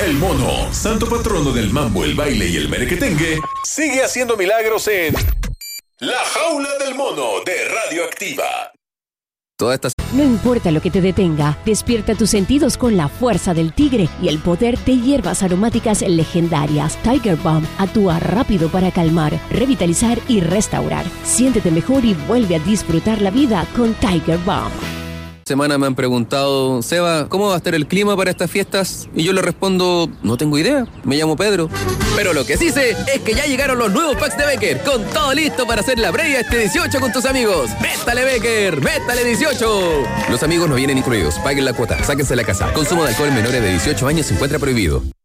El mono, santo patrono del mambo, el baile y el merequetengue, sigue haciendo milagros en La Jaula del Mono de Radioactiva. No importa lo que te detenga, despierta tus sentidos con la fuerza del tigre y el poder de hierbas aromáticas legendarias. Tiger Balm actúa rápido para calmar, revitalizar y restaurar. Siéntete mejor y vuelve a disfrutar la vida con Tiger Balm. Semana me han preguntado, Seba, ¿cómo va a estar el clima para estas fiestas? Y yo le respondo, no tengo idea, me llamo Pedro. Pero lo que sí sé es que ya llegaron los nuevos packs de Becker, con todo listo para hacer la previa este 18 con tus amigos. ¡Métale Becker! ¡Métale 18! Los amigos no vienen incluidos, paguen la cuota, sáquense la casa. Consumo de alcohol menores de 18 años se encuentra prohibido.